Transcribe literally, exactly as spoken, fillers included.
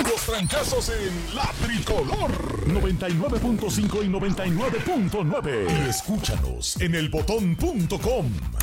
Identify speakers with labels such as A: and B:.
A: Los trancazos en La Tricolor noventa y nueve punto cinco y noventa y nueve punto nueve. Y escúchanos en el botón punto com.